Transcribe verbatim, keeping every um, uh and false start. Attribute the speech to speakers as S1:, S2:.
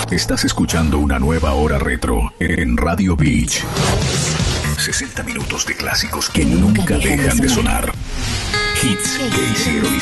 S1: Estás escuchando una nueva hora retro en Radio Beach. sesenta minutos de clásicos que nunca dejan de sonar. Hits que hicieron